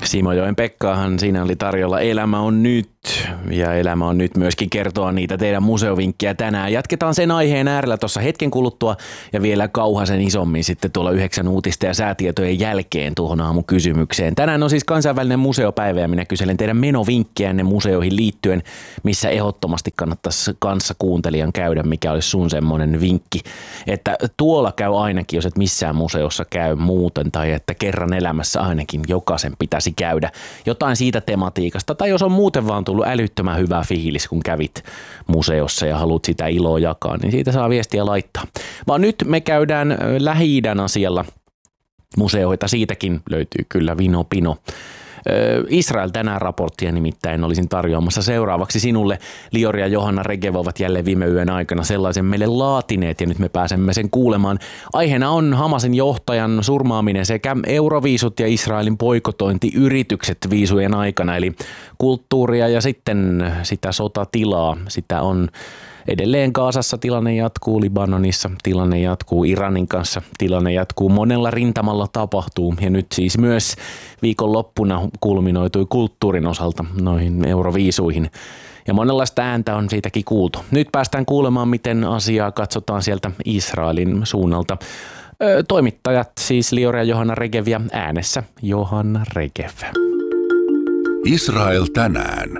Simojoen Pekkaahan siinä oli tarjolla Elämä on nyt, ja Elämä on nyt myöskin kertoa niitä teidän museovinkkejä tänään. Jatketaan sen aiheen äärellä tuossa hetken kuluttua ja vielä kauhasen isommin sitten tuolla 9 uutista ja säätietojen jälkeen tuohon aamun kysymykseen. Tänään on siis kansainvälinen museopäivä ja minä kyselen teidän menovinkkejänne museoihin liittyen, missä ehdottomasti kannattaisi kanssakuuntelijan käydä, mikä olisi sun semmoinen vinkki, että tuolla käy ainakin, jos et missään museossa käy muuten tai että kerran elämässä ainakin jokaisen pitäisi käydä jotain siitä tematiikasta tai jos on muuten vaan tullut älyttömän hyvä fiilis, kun kävit museossa ja haluat sitä iloa jakaa, niin siitä saa viestiä laittaa. Vaan nyt me käydään Lähi-idän asialla museoita, siitäkin löytyy kyllä vino pino. Israel tänään raporttia nimittäin olisin tarjoamassa seuraavaksi sinulle. Lior ja Johanna Regev ovat jälleen viime yön aikana sellaisen meille laatineet ja nyt me pääsemme sen kuulemaan. Aiheena on Hamasin johtajan surmaaminen sekä euroviisut ja Israelin boikotointiyritykset viisujen aikana, eli kulttuuria ja sitten sitä sotatilaa. Sitä on edelleen Gazassa, tilanne jatkuu, Libanonissa tilanne jatkuu, Iranin kanssa tilanne jatkuu, monella rintamalla tapahtuu ja nyt siis myös viikonloppuna kulminoitui kulttuurin osalta noihin euroviisuihin ja monenlaista ääntä on siitäkin kuultu. Nyt päästään kuulemaan, miten asiaa katsotaan sieltä Israelin suunnalta. Toimittajat siis Lior ja Johanna Regev ja äänessä Johanna Regev. Israel tänään.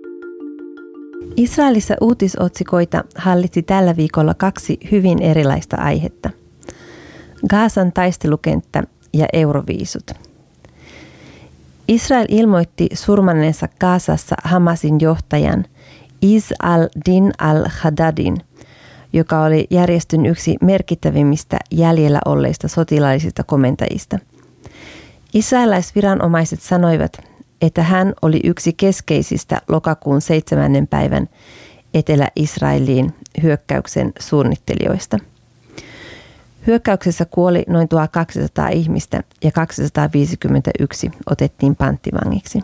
Israelissa uutisotsikoita hallitsi tällä viikolla 2 hyvin erilaista aihetta. Gazan taistelukenttä ja euroviisut. Israel ilmoitti surmanneensa Gazassa Hamasin johtajan Izz al-Din al-Haddadin, joka oli järjestön yksi merkittävimmistä jäljellä olleista sotilaallisista komentajista. Israelaisviranomaiset sanoivat, että hän oli yksi keskeisistä lokakuun 7. päivän Etelä-Israeliin hyökkäyksen suunnittelijoista. Hyökkäyksessä kuoli noin 1200 ihmistä ja 251 otettiin panttivangiksi.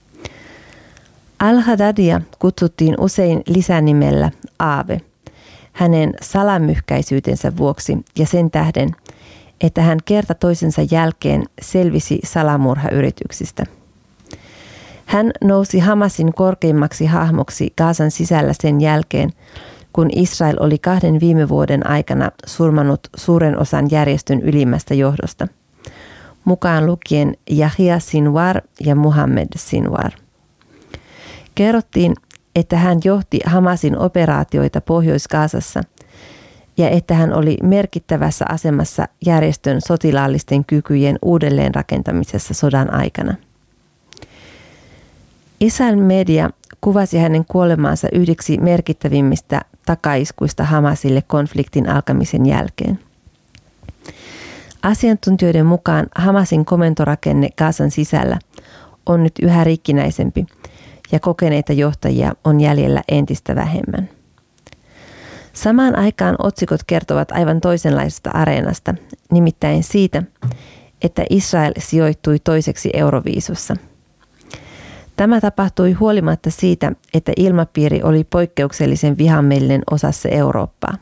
Al-Haddadia kutsuttiin usein lisänimellä Aave hänen salamyhkäisyytensä vuoksi ja sen tähden, että hän kerta toisensa jälkeen selvisi salamurhayrityksistä. Hän nousi Hamasin korkeimmaksi hahmoksi Gazan sisällä sen jälkeen, kun Israel oli 2 viime vuoden aikana surmannut suuren osan järjestön ylimmästä johdosta, mukaan lukien Yahya Sinwar ja Mohammed Sinwar. Kerrottiin, että hän johti Hamasin operaatioita Pohjois-Gazassa ja että hän oli merkittävässä asemassa järjestön sotilaallisten kykyjen uudelleenrakentamisessa sodan aikana. Israel media kuvasi hänen kuolemaansa yhdeksi merkittävimmistä takaiskuista Hamasille konfliktin alkamisen jälkeen. Asiantuntijoiden mukaan Hamasin komentorakenne Gazan sisällä on nyt yhä rikkinäisempi ja kokeneita johtajia on jäljellä entistä vähemmän. Samaan aikaan otsikot kertovat aivan toisenlaisesta areenasta, nimittäin siitä, että Israel sijoittui toiseksi euroviisussa. Tämä tapahtui huolimatta siitä, että ilmapiiri oli poikkeuksellisen vihamielinen osassa Eurooppaa.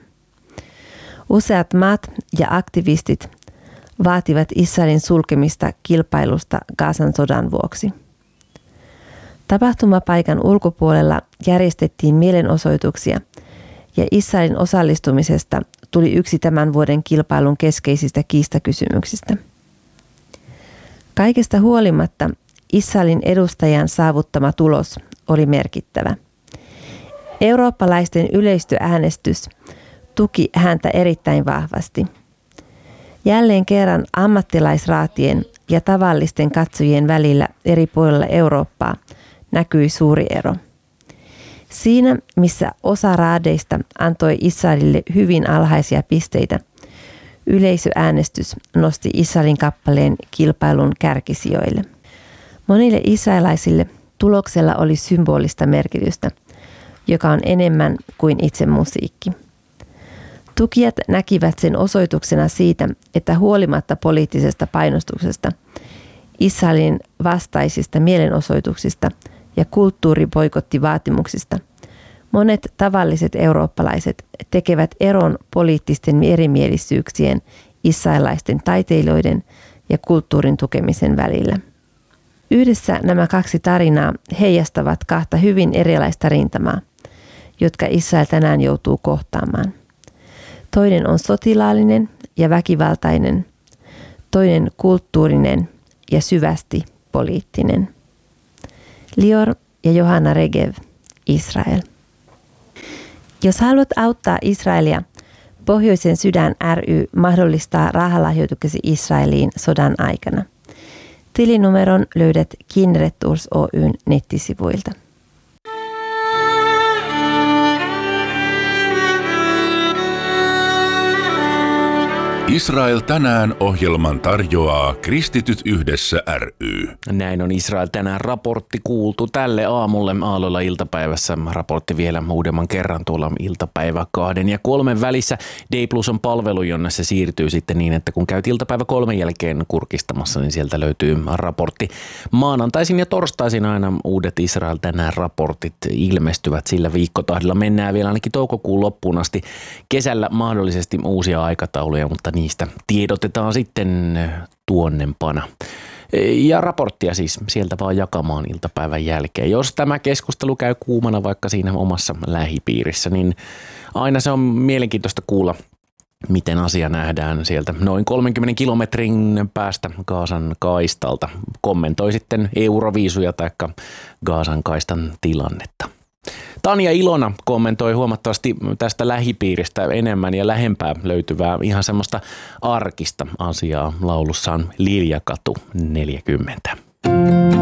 Useat maat ja aktivistit vaativat Israelin sulkemista kilpailusta Gazan sodan vuoksi. Tapahtumapaikan ulkopuolella järjestettiin mielenosoituksia ja Israelin osallistumisesta tuli yksi tämän vuoden kilpailun keskeisistä kiistakysymyksistä. Kaikesta huolimatta Israelin edustajan saavuttama tulos oli merkittävä. Eurooppalaisten yleistöäänestys tuki häntä erittäin vahvasti. Jälleen kerran ammattilaisraatien ja tavallisten katsojien välillä eri puolilla Eurooppaa näkyi suuri ero. Siinä, missä osa raadeista antoi Israelille hyvin alhaisia pisteitä, yleisöäänestys nosti Israelin kappaleen kilpailun kärkisijoille. Monille israelaisille tuloksella oli symbolista merkitystä, joka on enemmän kuin itse musiikki. Tukijat näkivät sen osoituksena siitä, että huolimatta poliittisesta painostuksesta, Israelin vastaisista mielenosoituksista ja kulttuuriboikottivaatimuksista, monet tavalliset eurooppalaiset tekevät eron poliittisten erimielisyyksien, israelaisten taiteilijoiden ja kulttuurin tukemisen välillä. Yhdessä nämä kaksi tarinaa heijastavat kahta hyvin erilaista rintamaa, jotka Israel tänään joutuu kohtaamaan. Toinen on sotilaallinen ja väkivaltainen, toinen kulttuurinen ja syvästi poliittinen. Lior ja Johanna Regev, Israel. Jos haluat auttaa Israelia, Pohjoisen sydän ry mahdollistaa rahalahjoituksesi Israeliin sodan aikana. Tilinumeron löydät Kindred Tours Oyn nettisivuilta. Israel tänään -ohjelman tarjoaa Kristityt yhdessä ry. Näin on Israel tänään -raportti kuultu tälle aamulle Aalloilla iltapäivässä. Raportti vielä uudemman kerran tuolla iltapäivä 2 ja 3 välissä. Day Plus on palvelu, jonne se siirtyy sitten niin, että kun käyt iltapäivä 3 jälkeen kurkistamassa, niin sieltä löytyy raportti. Maanantaisin ja torstaisin aina uudet Israel tänään -raportit ilmestyvät sillä viikkotahdilla. Mennään vielä ainakin toukokuun loppuun asti. Kesällä mahdollisesti uusia aikatauluja, mutta niistä tiedotetaan sitten tuonnempana. Ja raporttia siis sieltä vaan jakamaan iltapäivän jälkeen. Jos tämä keskustelu käy kuumana vaikka siinä omassa lähipiirissä, niin aina se on mielenkiintoista kuulla, miten asia nähdään sieltä noin 30 kilometrin päästä Gazan kaistalta. Kommentoi sitten Euroviisuja tai Gazan kaistan tilannetta. Tanja Ilona kommentoi huomattavasti tästä lähipiiristä enemmän ja lähempää löytyvää ihan semmoista arkista asiaa laulussaan Liljakatu 40.